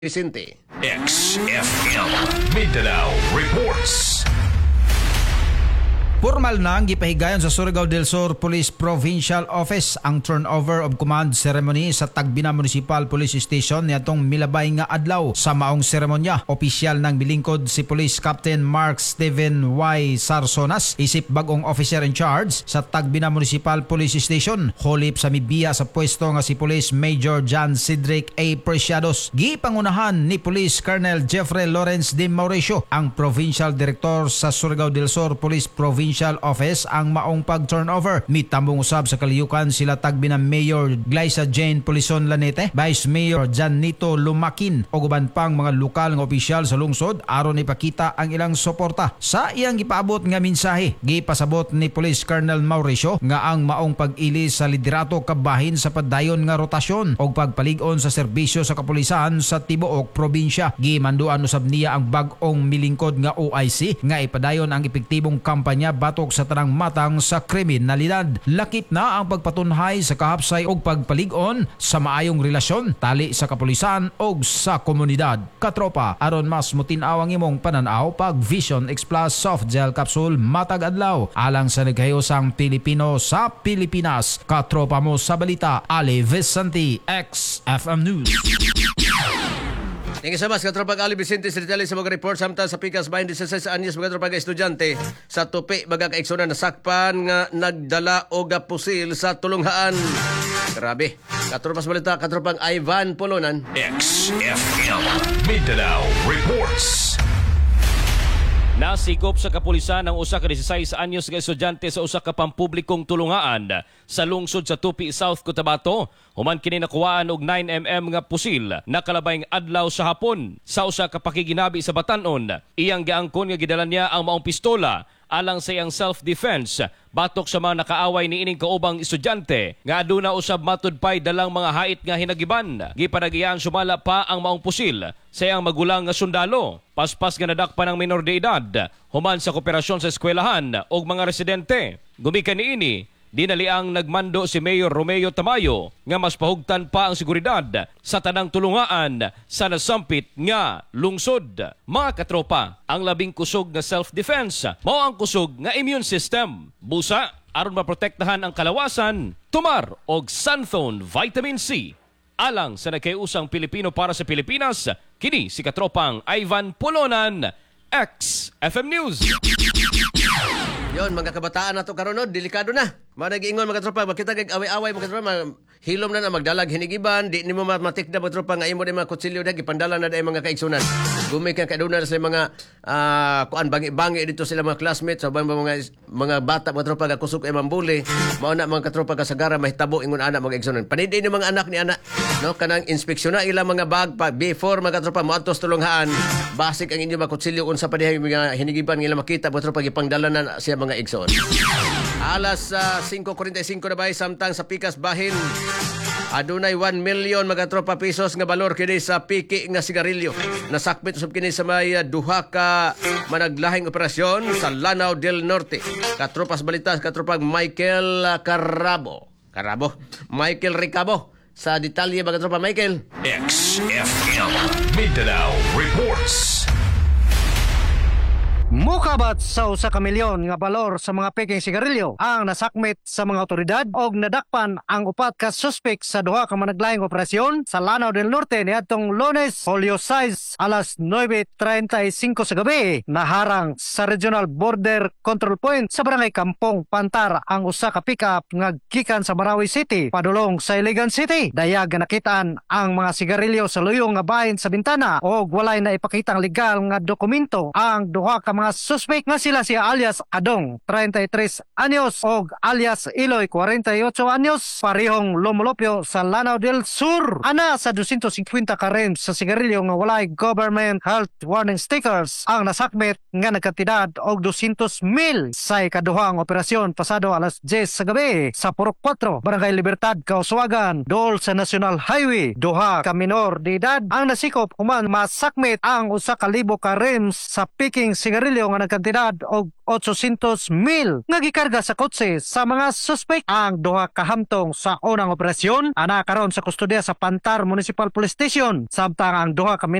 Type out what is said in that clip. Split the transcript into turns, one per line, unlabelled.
Vicente.
XFM Mindanao Reports.
Formal na ang gipahigayon sa Surigao del Sur Police Provincial Office ang turnover of command ceremony sa Tagbina Municipal Police Station niadtong milabay nga adlaw. Sa maong seremonya, opisyal nang milingkod si Police Captain Mark Steven Y. Sarsonas isip bagong officer in charge sa Tagbina Municipal Police Station. Holip sa mibiya sa pwesto nga si Police Major John Cedric A. Preciados. Gipangunahan ni Police Colonel Jeffrey Lawrence de Mauricio, ang Provincial Director sa Surigao del Sur Police Provincial Office ang maong pag-turnover. Mitambong usab sa kaliyukan sila Tagbina Mayor Glyza Jane Polison Lanete, Vice Mayor Janito Lumakin o guban pang mga lokal nga opisyal sa lungsod aron ipakita ang ilang suporta. Sa iyang gipaabot nga mensahe, gipasabot ni Police Colonel Mauricio nga ang maong pag-ili sa liderato kabahin sa padayon nga rotasyon o pagpalig-on sa serbisyo sa kapulisan sa tibuok probinsya. Gimanduan usab niya ang bag-ong milingkod nga OIC nga ipadayon ang epektibong kampanya batok sa tanang matang sa kriminalidad. Lakip na ang pagpatunhay sa kahapsay o pagpalig-on sa maayong relasyon tali sa kapulisan o sa komunidad. Katropa, aron mas mutinaw ang imong pananaw pag Vision X Plus Soft Gel Capsule matag adlaw alang sa naghayosang Pilipino sa Pilipinas. Katropa mo sa balita, Ali Vicente, XFM News.
Thank you so much, Katropag Ali Vicente Sritali sa mga report samtang sa Pikas Bahin 16 anyos mga katropag estudyante sa tupi baga kaigsunan nasakpan nga nagdala og pusil sa tulunghaan. Grabe. Katropas balita, Katropag Ivan Polonan.
XFM Mindanao Reports.
Nasikop sa kapulisan ang usa ka 16 anyos nga estudyante sa usa ka pampublikong tulungaan sa lungsod sa Tupi, South Cotabato. Human kini nakuhaan og 9mm nga pusil nakalabayng adlaw sa hapon. Sa usa ka pakiginabi sa Batanon, iyang giangkon nga gidala niya ang maong pistola alang sa iyang self-defense batok sa mga nakaaway ni ining kaubang estudyante nga aduna usab matud pay dalang mga hait nga hinagiban. Gipanag-iyan sumala pa ang maong pusil sa iyang magulang nga sundalo. Paspas nga nadakpan ang minor de edad human sa kooperasyon sa eskwelahan og mga residente. Gumikan niini, dinaliang nagmando si Mayor Romeo Tamayo nga mas pahugtan pa ang seguridad sa tanang tulungaan sa nasampit nga lungsod. Mga katropa, ang labing kusog nga self-defense mao ang kusog nga immune system. Busa aron maprotektahan ang kalawasan, tumar og Sunphone Vitamin C. Alang sa nagkayusang Pilipino para sa Pilipinas, kini si katropang Ivan Polonan, XFM News.
Yon, mga kabataan nato karon no, delikado na. Managiingon mga tropa, makita kay away-away mga tropa, hilom na magdalag hinigiban, di nimo matikda mga tropa nga imo di mga kutsilyo na gipandala na day mga kaigsunan. Gumay ka kaduna sa mga kuan bangi dito sila mga classmates, sa mga bata mga tropa nga kusog ay mambuli. Mao na mga katropa kasagara mahitabo ingon ana mga kaigsunan. Paniday ni mga anak ni ana, no, kanang inspeksyon na ilang mga bag pa before mga tropa moadtos tulunghaan. Basic ang inyo mga kutsilyo unsa pa dihay mga hinigiban nga ilang makita mga tropa gipangdala na siya mga igsoon. Alas 5:45 na bay samtang sa Pikas Bahin. Adunay 1 million mga tropa pesos nga balor kini sa piki nga sigarilyo. Nasakmit usab kini sa may duha ka managlahing operasyon sa Lanao del Norte. Katropas balitas katropag Michael Michael Ricabo. Sa detalye mga tropa Michael.
XFM Mindanao Reports.
Mukabat sa usa ka milyon nga balor sa mga peking sigarilyo ang nasakmit sa mga otoridad og nadakpan ang upat ka suspek sa duha ka managlaing operasyon sa Lanao del Norte niadtong Lunes, Hulyo 6, alas 9:35 sa gabi. Naharang sa Regional Border Control Point sa Barangay Kampong Pantar ang usa ka pickup nga gikan sa Marawi City padulong sa Iligan City. Dayag nga nakitaan ang mga sigarilyo sa luyong nga bahin sa bintana og walay na ipakitang legal nga dokumento ang duha ka mga suspect nga sila si alias Adong, 33 anyos og alias Iloy, 48 anyos, parehong lumulupyo sa Lanao del Sur. Ana sa 250 ka rems sa sigarilyo nga walay government health warning stickers ang nasakmit nga nagkatidad og 200,000 sa ikaduhang operasyon pasado alas 10 sa gabi sa Purok 4, Barangay Libertad, Kauswagan, Dol sa National Highway. Duha ka minor de edad ang nasikop human masakmit ang 1,000 ka rems sa picking sigarilyo sigarilyo nga nagkantidad og 800,000 nga gikarga sa kotse sa mga suspect. Ang duha ka hamtong sa unang operasyon ana karon sa kustodiya sa Pantar Municipal Police Station, samtang ang duha ka